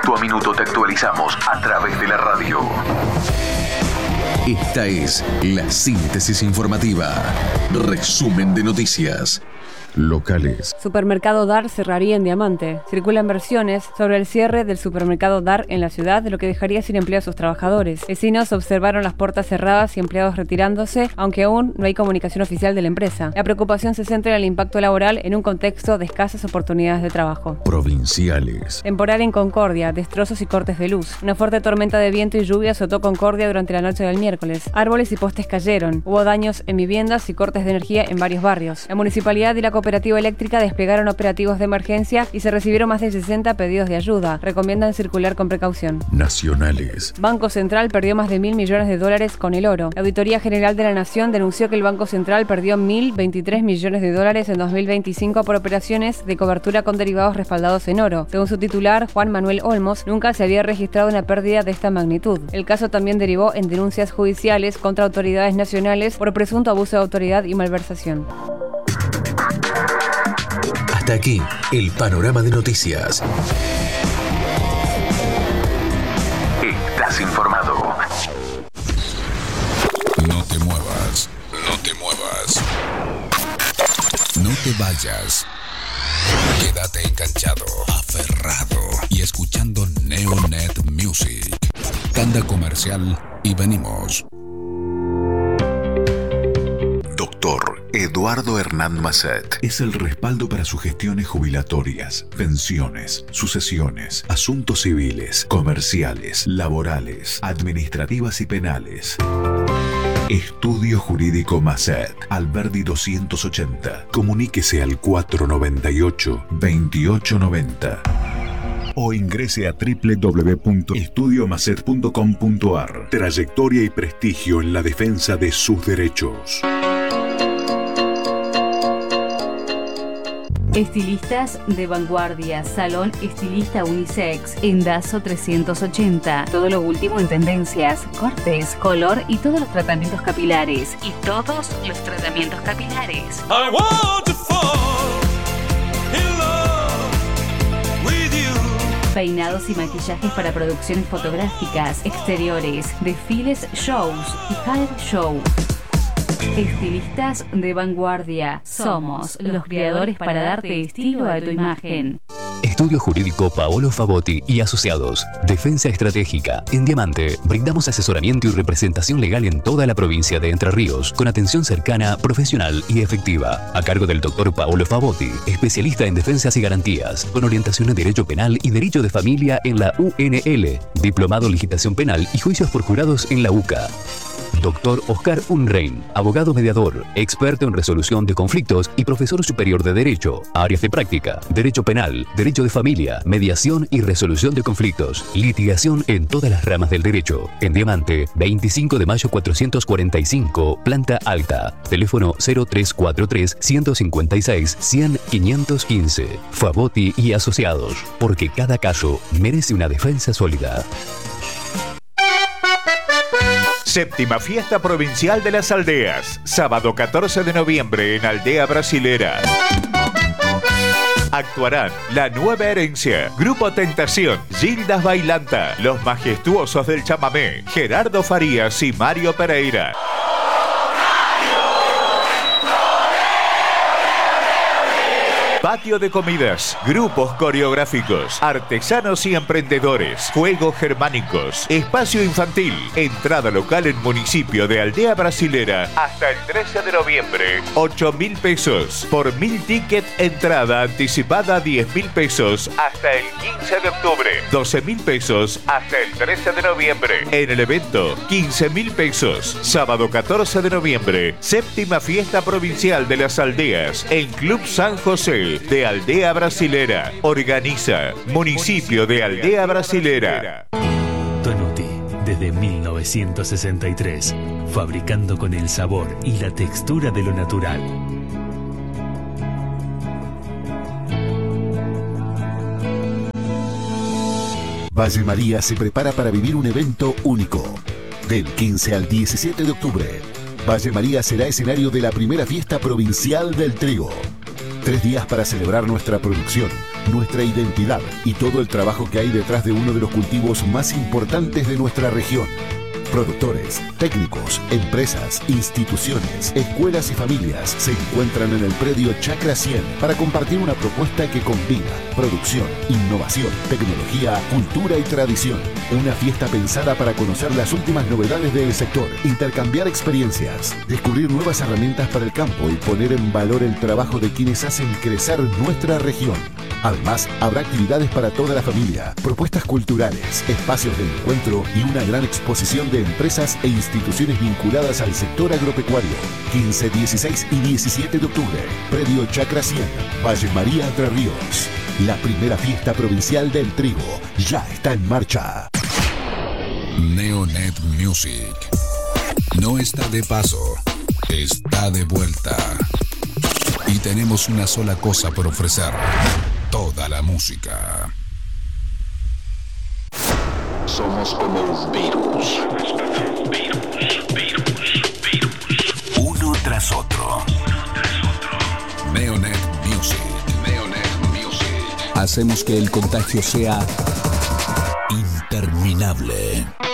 Minuto a minuto te actualizamos a través de la radio. Esta es la síntesis informativa. Resumen de noticias locales. Supermercado Dar cerraría en Diamante. Circulan versiones sobre el cierre del supermercado Dar en la ciudad, lo que dejaría sin empleo a sus trabajadores. Vecinos observaron las puertas cerradas y empleados retirándose, aunque aún no hay comunicación oficial de la empresa. La preocupación se centra en el impacto laboral en un contexto de escasas oportunidades de trabajo. Provinciales. Temporal en Concordia, destrozos y cortes de luz. Una fuerte tormenta de viento y lluvia azotó Concordia durante la noche del miércoles. Árboles y postes cayeron. Hubo daños en viviendas y cortes de energía en varios barrios. La municipalidad y la cooperativa eléctrica desplegaron operativos de emergencia y se recibieron más de 60 pedidos de ayuda. Recomiendan circular con precaución. Nacionales. Banco Central perdió más de $1.000 millones con el oro. La Auditoría General de la Nación denunció que el Banco Central perdió $1.023 millones en 2025 por operaciones de cobertura con derivados respaldados en oro. Según su titular, Juan Manuel Olmos, nunca se había registrado una pérdida de esta magnitud. El caso también derivó en denuncias judiciales contra autoridades nacionales por presunto abuso de autoridad y malversación. Hasta aquí el panorama de noticias. Estás informado. No te muevas, no te muevas. No te vayas. Quédate enganchado, aferrado y escuchando Neonet Music. Tanda comercial y venimos. Doctor Eduardo Hernán Masset es el respaldo para sus gestiones jubilatorias, pensiones, sucesiones, asuntos civiles, comerciales, laborales, administrativas y penales. Estudio Jurídico Masset, Alberdi 280. Comuníquese al 498-2890 o ingrese a www.estudiomasset.com.ar. Trayectoria y prestigio en la defensa de sus derechos. Estilistas de vanguardia, Salón Estilista Unisex, en Dazo 380. Todo lo último en tendencias, cortes, color y todos los tratamientos capilares. I want to fall in love with you. Peinados y maquillajes para producciones fotográficas, exteriores, desfiles, shows y talent show. Estilistas de vanguardia. Somos los creadores para darte estilo a tu imagen. Estudio Jurídico Paolo Favotti y Asociados. Defensa estratégica. En Diamante, brindamos asesoramiento y representación legal en toda la provincia de Entre Ríos, con atención cercana, profesional y efectiva. A cargo del doctor Paolo Favotti, especialista en defensas y garantías, con orientación en Derecho Penal y Derecho de Familia en la UNL. Diplomado en Legislación Penal y Juicios por Jurados en la UCA. Doctor Oscar Unrein, abogado mediador, experto en resolución de conflictos y profesor superior de Derecho. Áreas de práctica: Derecho Penal, Derecho de Familia, Mediación y Resolución de Conflictos. Litigación en todas las ramas del derecho. En Diamante, 25 de mayo 445, planta alta. Teléfono 0343-156-100-515. Favotti y Asociados, porque cada caso merece una defensa sólida. Séptima Fiesta Provincial de las Aldeas, sábado 14 de noviembre en Aldea Brasilera. Actuarán La Nueva Herencia, Grupo Tentación, Gildas Bailanta, Los Majestuosos del Chamamé, Gerardo Farías y Mario Pereira. Patio de comidas, grupos coreográficos, artesanos y emprendedores, juegos germánicos, espacio infantil, entrada local en municipio de Aldea Brasilera hasta el 13 de noviembre, 8.000 pesos. Por 1.000 tickets, entrada anticipada 10.000 pesos hasta el 15 de octubre, 12.000 pesos hasta el 13 de noviembre. En el evento, 15.000 pesos. Sábado 14 de noviembre, séptima Fiesta Provincial de las Aldeas en Club San José de Aldea Brasilera. Organiza Municipio de Aldea Brasilera. Tonuti, desde 1963, fabricando con el sabor y la textura de lo natural. Valle María se prepara para vivir un evento único. Del 15 al 17 de octubre, Valle María será escenario de la primera fiesta provincial del trigo. 3 días para celebrar nuestra producción nuestra identidad y todo el trabajo que hay detrás de uno de los cultivos más importantes de nuestra región. Productores, técnicos, empresas, instituciones, escuelas y familias se encuentran en el predio Chacra 100 para compartir una propuesta que combina producción, innovación, tecnología, cultura y tradición. Una fiesta pensada para conocer las últimas novedades del sector, intercambiar experiencias, descubrir nuevas herramientas para el campo y poner en valor el trabajo de quienes hacen crecer nuestra región. Además, habrá actividades para toda la familia, propuestas culturales, espacios de encuentro y una gran exposición de empresas e instituciones vinculadas al sector agropecuario. 15, 16 y 17 de octubre, predio Chacra 100, Valle María, Entre Ríos. La primera fiesta provincial del trigo ya está en marcha. Neonet Music no está de paso, está de vuelta. Y tenemos una sola cosa por ofrecer: toda la música. Somos como un virus. Uno tras otro. Neonet Music. Hacemos que el contagio sea interminable.